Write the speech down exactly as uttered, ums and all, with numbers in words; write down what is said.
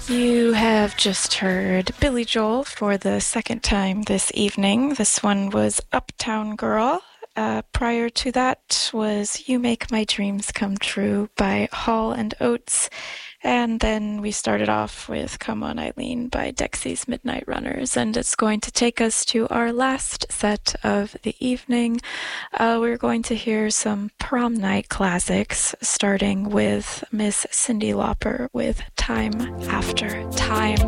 You have just heard Billy Joel for the second time this evening. This one was Uptown Girl. Uh, prior to that was You Make My Dreams Come True by Hall and Oates. And then we started off with Come On Eileen by Dexy's Midnight Runners, and it's going to take us to our last set of the evening. Uh, we're going to hear some prom night classics, starting with Miss Cyndi Lauper with Time After Time.